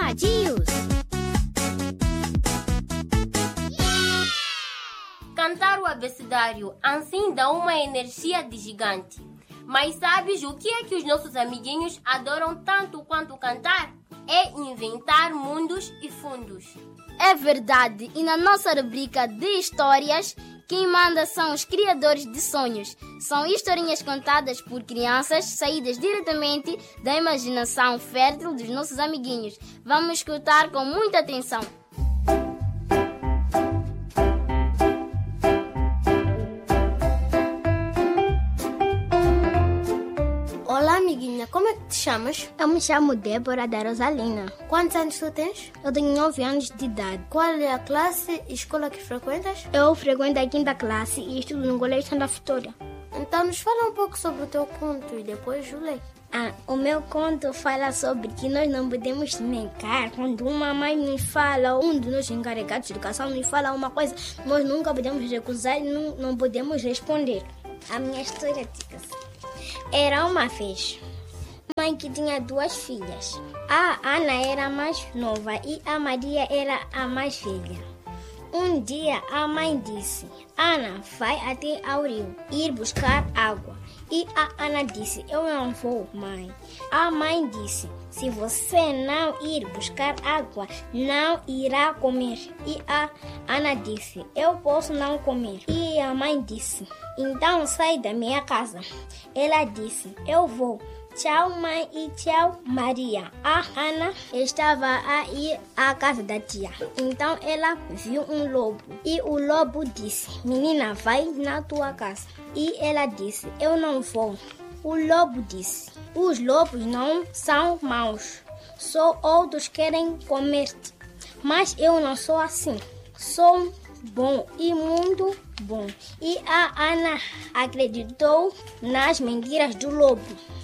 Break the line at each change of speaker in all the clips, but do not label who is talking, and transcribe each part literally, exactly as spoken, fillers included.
Adios!
Cantar o abecedário assim dá uma energia de gigante. Mas sabes o que é que os nossos amiguinhos adoram tanto quanto cantar? É inventar mundos e fundos.
É verdade, e na nossa rubrica de histórias, quem manda são os criadores de sonhos. São historinhas contadas por crianças, saídas diretamente da imaginação fértil dos nossos amiguinhos. Vamos escutar com muita atenção.
Olá, amiguinha, como é que te chamas?
Eu me chamo Débora da Rosalina.
Quantos anos tu tens?
Eu tenho nove anos de idade.
Qual é a classe e escola que frequentas?
Eu frequento a quinta classe e estudo no Colégio Santa Vitória.
Então nos fala um pouco sobre o teu conto e depois eu leio.
Ah, o meu conto fala sobre que nós não podemos negar. Quando uma mãe nos fala, um dos nossos encarregados de educação nos fala uma coisa, nós nunca podemos recusar e não, não podemos responder. A minha história diz assim. Era uma vez mãe que tinha duas filhas. A Ana era a mais nova e a Maria era a mais velha. Um dia a mãe disse: Ana, vai até ao rio ir buscar água. E a Ana disse: eu não vou, mãe. A mãe disse: se você não ir buscar água, não irá comer. E a Ana disse: eu posso não comer. E a mãe disse: então sai da minha casa. Ela disse: eu vou. Tchau, mãe, e tchau, Maria. A Ana estava a ir à casa da tia. Então ela viu um lobo. E o lobo disse: menina, vai na tua casa. E ela disse: eu não vou. O lobo disse: os lobos não são maus. Só outros querem comer-te. Mas eu não sou assim. Sou bom e muito bom. E a Ana acreditou nas mentiras do lobo.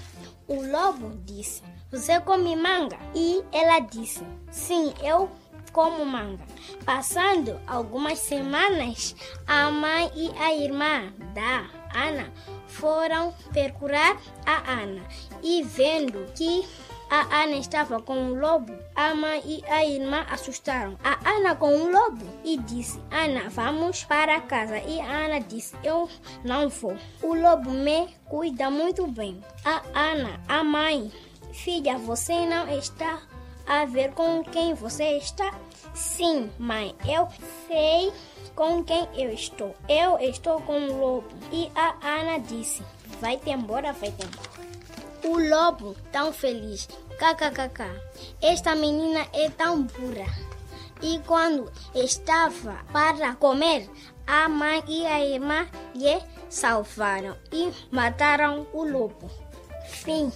O lobo disse: você come manga? E ela disse: sim, eu como manga. Passando algumas semanas, a mãe e a irmã da Ana foram procurar a Ana. E vendo que a Ana estava com o lobo, a mãe e a irmã assustaram a Ana com o lobo e disse: Ana, vamos para casa. E a Ana disse: eu não vou. O lobo me cuida muito bem. A Ana, a mãe: filha, você não está a ver com quem você está? Sim, mãe, eu sei com quem eu estou. Eu estou com o lobo. E a Ana disse: vai-te embora, vai-te embora. O lobo, tão feliz, kkkk, esta menina é tão burra. E quando estava para comer, a mãe e a irmã lhe salvaram e mataram o lobo. Fim.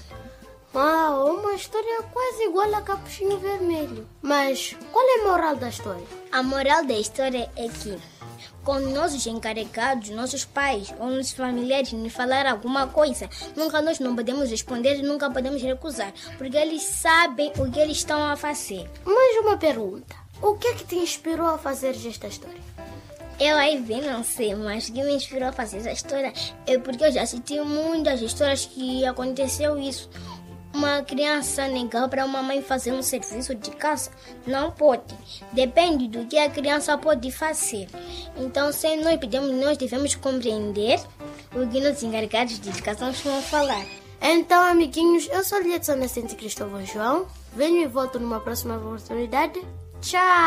Ah, uma história quase igual a Capuchinho Vermelho. Mas qual é a moral da história?
A moral da história é que quando nossos encarregados, nossos pais ou nossos familiares nos falar alguma coisa, nunca nós não podemos responder e nunca podemos recusar, porque eles sabem o que eles estão a fazer.
Mais uma pergunta. O que é que te inspirou a fazer esta história?
Eu aí bem não sei, mas o que me inspirou a fazer essa história é porque eu já assisti muitas histórias que aconteceu isso. Uma criança negar para uma mãe fazer um serviço de casa não pode. Depende do que a criança pode fazer. Então, se nós podemos, nós devemos compreender o que nossos encarregados de educação estão a falar.
Então, amiguinhos, eu sou a Lietson Nascente Cristóvão João. Venho e volto numa próxima oportunidade. Tchau!